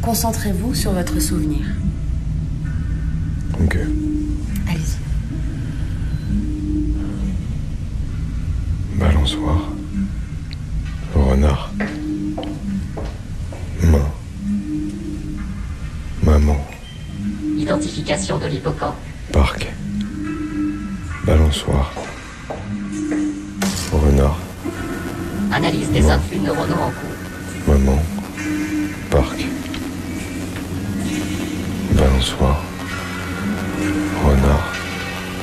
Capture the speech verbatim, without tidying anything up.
Concentrez-vous sur votre souvenir. Ok. Allez-y. Balançoire. Renard. Main. Maman. Identification de l'hippocampe. Parc. Balançoire. Renard. Analyse des Main. influx neuronaux en cours. Maman. Parc. Balançoire.